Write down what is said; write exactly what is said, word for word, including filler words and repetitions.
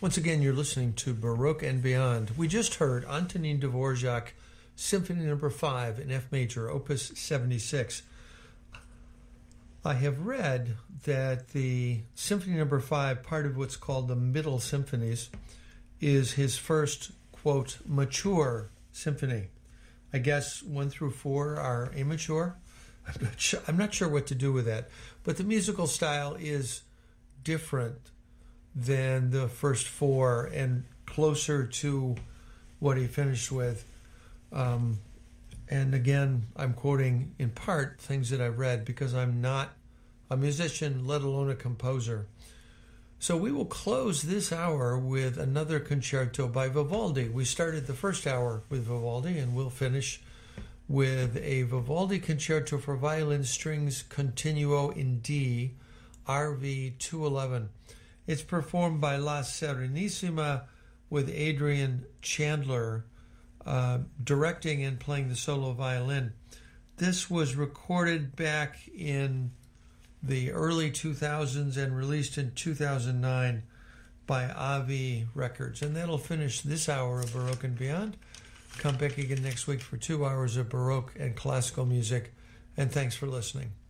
Once again, you're listening to Baroque and Beyond. We just heard Antonin Dvorak, Symphony Number Five in F Major, Opus seventy-six. I have read that the Symphony Number Five, part of what's called the Middle Symphonies, is his first, quote, mature symphony. I guess one through four are immature. I'm not sure, I'm not sure what to do with that. But the musical style is different than the first four and closer to what he finished with. Um, and again, I'm quoting in part things that I've read because I'm not a musician, let alone a composer. So we will close this hour with another concerto by Vivaldi. We started the first hour with Vivaldi, and we'll finish with a Vivaldi concerto for violin strings continuo in D, R V two eleven. It's performed by La Serenissima with Adrian Chandler uh, directing and playing the solo violin. This was recorded back in the early two thousands and released in two thousand nine by Avi Records. And that'll finish this hour of Baroque and Beyond. Come back again next week for two hours of Baroque and classical music. And thanks for listening.